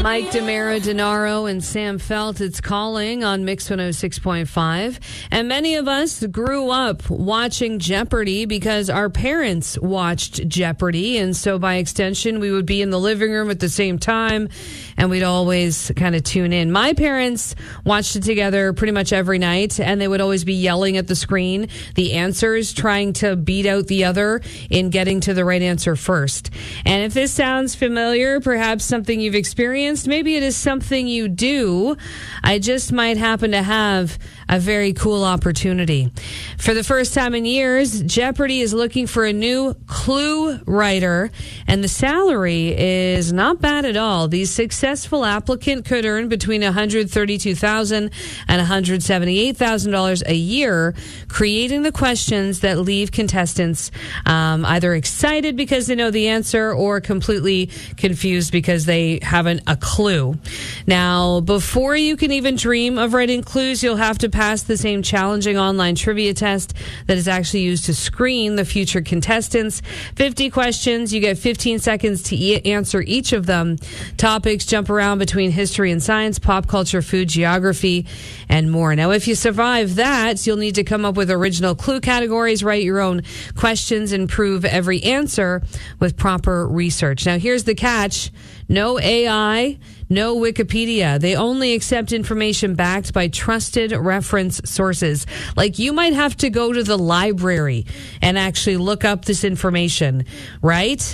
Mike DeMero, Denaro, and Sam Felt. It's Calling on Mix 106.5. And many of us grew up watching Jeopardy because our parents watched Jeopardy. And so by extension, we would be in the living room at the same time and we'd always kind of tune in. My parents watched it together pretty much every night, and they would always be yelling at the screen the answers, trying to beat out the other in getting to the right answer first. And if this sounds familiar, perhaps something you've experienced, maybe it is something you do, I just might happen to have a very cool opportunity. For the first time in years, Jeopardy is looking for a new clue writer, and the salary is not bad at all. The successful applicant could earn between $132,000 and $178,000 a year, creating the questions that leave contestants either excited because they know the answer or completely confused because they haven't a clue. Now, before you can even dream of writing clues, you'll have to pass the same challenging online trivia test that is actually used to screen the future contestants. 50 questions. You get 15 seconds to answer each of them. Topics jump around between history and science, pop culture, food, geography, and more. Now, if you survive that, you'll need to come up with original clue categories, write your own questions, and prove every answer with proper research. Now, here's the catch. No AI, no Wikipedia. They only accept information backed by trusted reference sources. Like, you might have to go to the library and actually look up this information, right?